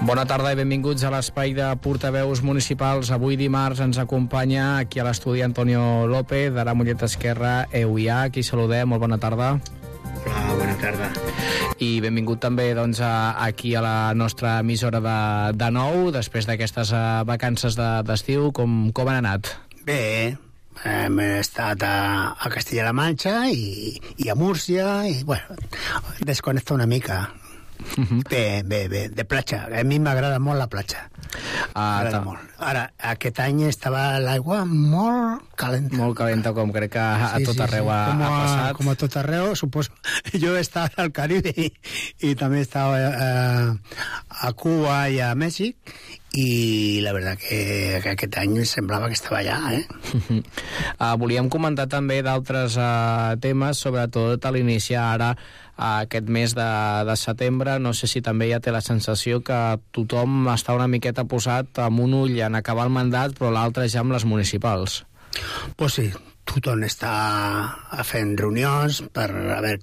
Bona tarda i benvinguts a l'espai de portaveus municipals. Avui dimarts ens acompanya aquí a l'estudi Antonio López, de la Mollet Esquerra, EUIA. Aquí saludem, molt bona tarda. Hola, bona tarda. I benvingut també doncs, aquí a la nostra emissora de nou, després d'aquestes vacances d'estiu. Com han anat? Bé, hem estat a Castilla-La Manxa i a Múrcia i, bueno, desconnecta una mica. Bé, de platja. A mi m'agrada molt la platja. Molt. Ara, aquest any estava l'aigua molt calenta. Molt calenta, com crec que a tot arreu ha passat. Com a tot arreu, suposo. Jo he estat al Caribe i també he estat a Cuba i a Mèxic, i la veritat que aquest any semblava que estava allà, Volíem comentar també d'altres temes, sobretot a l'iniciar ara aquest mes de setembre. No sé si també ja té la sensació que tothom està una miqueta posat amb un ull en acabar el mandat, però l'altre ja amb les municipals. Pues sí, tothom està fent reunions per a veure